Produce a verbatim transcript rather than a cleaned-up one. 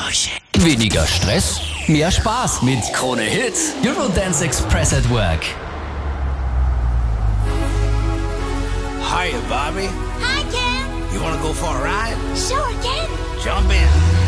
Shit. Weniger Stress, mehr Spaß mit Krone Hits. Eurodance Express at Work. Hiya, Bobby. Hi, Ken. You wanna go for a ride? Sure, Ken. Jump in.